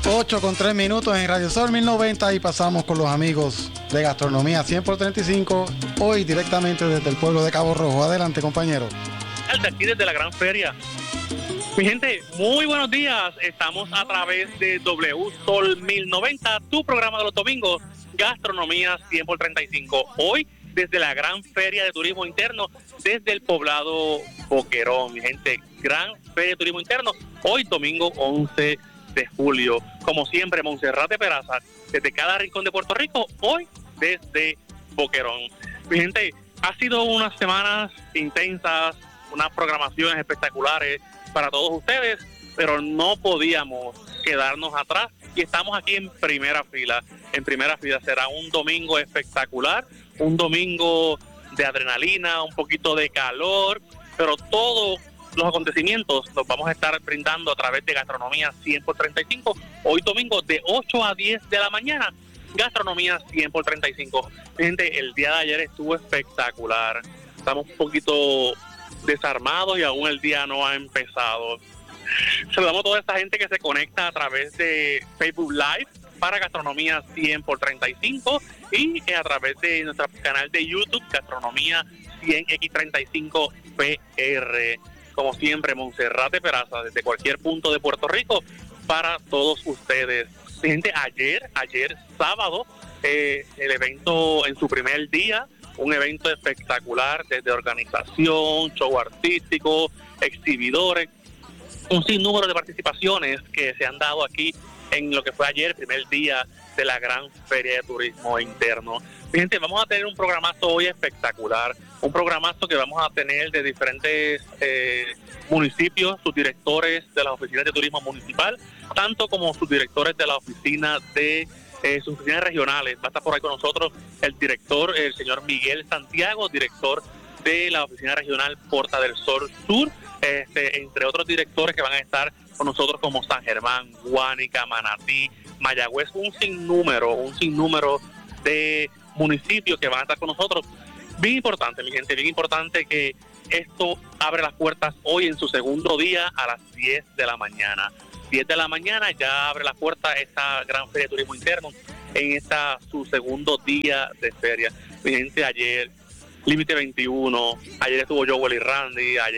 8:03 en Radio Sol 1090 y pasamos con los amigos de Gastronomía 100 por 35, hoy directamente desde el pueblo de Cabo Rojo. Adelante, compañero. De aquí desde la Gran Feria. Mi gente, muy buenos días. Estamos a través de W Sol 1090, tu programa de los domingos, Gastronomía 100 por 35. Hoy desde la Gran Feria de Turismo Interno, desde el poblado Boquerón. Mi gente, Gran Feria de Turismo Interno, hoy domingo 11 de julio. Como siempre, Monserrate Peraza, desde cada rincón de Puerto Rico, hoy desde Boquerón. Mi gente, ha sido unas semanas intensas, unas programaciones espectaculares para todos ustedes, pero no podíamos quedarnos atrás y estamos aquí en primera fila. En primera fila será un domingo espectacular, un domingo de adrenalina, un poquito de calor, pero todos los acontecimientos los vamos a estar brindando a través de Gastronomía 100 por 35, hoy domingo de 8 a 10 de la mañana, Gastronomía 100 por 35. Gente, el día de ayer estuvo espectacular, estamos un poquito desarmados y aún el día no ha empezado. Saludamos a toda esta gente que se conecta a través de Facebook Live para Gastronomía 100 por 35 y a través de nuestro canal de YouTube Gastronomía 100x35 PR. Como siempre, Monserrate Peraza, desde cualquier punto de Puerto Rico, para todos ustedes. Gente, ayer sábado, el evento en su primer día, un evento espectacular, desde organización, show artístico, exhibidores, un sinnúmero de participaciones que se han dado aquí en lo que fue ayer, el primer día de la Gran Feria de Turismo Interno. Gente, vamos a tener un programazo hoy espectacular, un programazo que vamos a tener de diferentes municipios, subdirectores de las oficinas de turismo municipal, tanto como subdirectores de la oficina de sus oficinas regionales. Va a estar por ahí con nosotros el director, el señor Miguel Santiago, director de la oficina regional Porta del Sol Sur, entre otros directores que van a estar con nosotros como San Germán, Guánica, Manatí, Mayagüez, un sinnúmero de municipios que van a estar con nosotros. Bien importante, mi gente, bien importante que esto abre las puertas hoy en su segundo día a las 10 de la mañana. 10 de la mañana ya abre las puertas esta Gran Feria de Turismo Interno en su segundo día de feria. Mi gente, ayer, Límite 21, ayer estuvo Joel y Randy, ayer